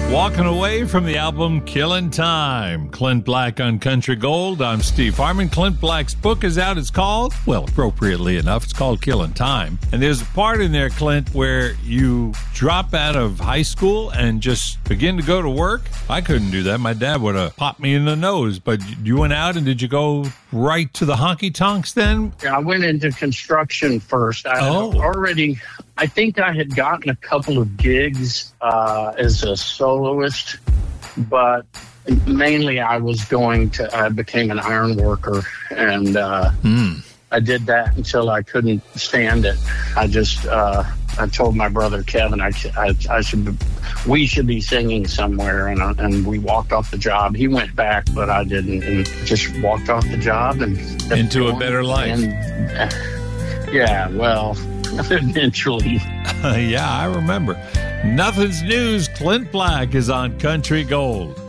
Walking away from the album Killin' Time. Clint Black on Country Gold. I'm Steve Harmon. Clint Black's book is out. It's called, well, appropriately enough, it's called Killin' Time. And there's a part in there, Clint, where you drop out of high school and just begin to go to work. I couldn't do that. My dad would have popped me in the nose. But you went out and did you go right to the honky tonks then? I went into construction first. I think I had gotten a couple of gigs as a soloist, but mainly I became an iron worker, and I did that until I couldn't stand it. I told my brother Kevin we should be singing somewhere, and we walked off the job. He went back, but I didn't, and just walked off the job and into a better life. Yeah, well, eventually. Yeah, I remember. Nothing's News. Clint Black is on Country Gold.